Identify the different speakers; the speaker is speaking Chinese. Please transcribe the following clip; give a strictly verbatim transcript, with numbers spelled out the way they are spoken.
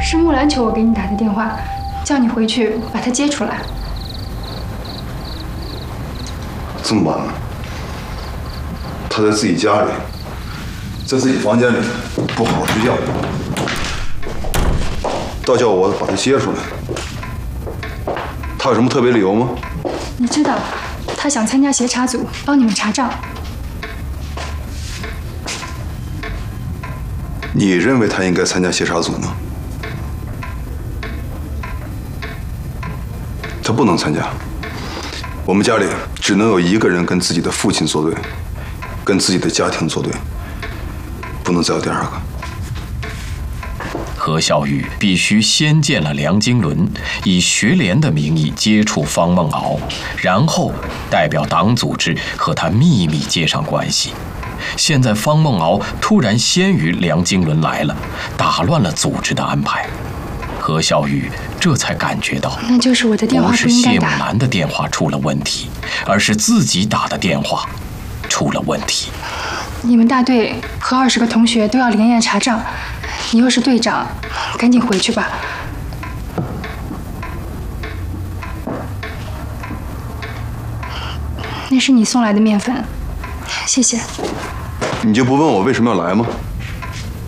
Speaker 1: 是木兰求我给你打的电话，叫你回去把他接出来。
Speaker 2: 这么晚了，他在自己家里，在自己房间里不好好睡觉，倒叫我把他接出来。他有什么特别理由吗？
Speaker 1: 你知道，他想参加协查组，帮你们查账。
Speaker 2: 你认为他应该参加协查组吗？他不能参加。我们家里只能有一个人跟自己的父亲作对，跟自己的家庭作对，不能再有第二个。
Speaker 3: 何小雨必须先见了梁经纶，以学联的名义接触方梦敖，然后代表党组织和他秘密接上关系。现在方梦敖突然先于梁经纶来了，打乱了组织的安排。何小雨这才感觉到，
Speaker 1: 那就是我的电话
Speaker 3: 不是谢
Speaker 1: 不应该打。
Speaker 3: 木兰的电话出了问题，而是自己打的电话出了问题。
Speaker 1: 你们大队和二十个同学都要连夜查账，你又是队长，赶紧回去吧。那是你送来的面粉，谢谢。
Speaker 2: 你就不问我为什么要来吗？